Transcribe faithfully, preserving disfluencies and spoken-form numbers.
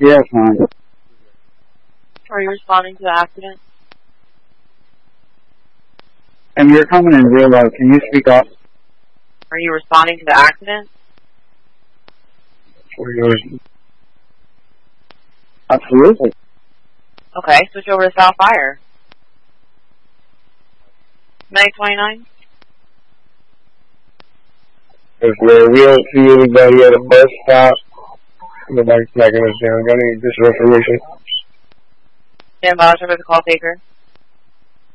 Yeah, fine. Are you responding to the accident? And you're coming in real low. Can you speak up? Are you responding to the accident? For yours. Absolutely. Okay, switch over to South Fire. May twenty-nine? Is there a real to anybody at a bus stop? Nobody's tracking us down. Got any additional information? Stand by, I'll try to call taker.